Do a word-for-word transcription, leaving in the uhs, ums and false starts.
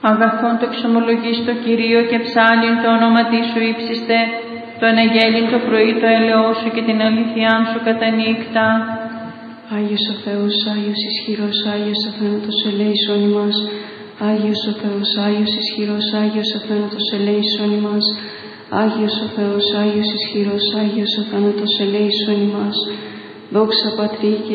Αγαθόν το εξομολογείς το Κυρίο και ψάλιν το όνομα Τη σου ύψιστε, το αναγγέλιν το πρωί το έλεό σου και την αλήθειάν σου κατά νύχτα. Άγιος ο Θεός, Άγιος ισχυρός, Άγιος ο θάνατος ελέησον ημάς. Άγιος ο Θεός, Άγιος ισχυρός, Άγιος ο θάνατος ελέησον ημάς. Άγιος ο Θεός, Άγιος ισχυρός, Άγιος ο θάνατος ελέησον ημάς. Δόξα Πατρί και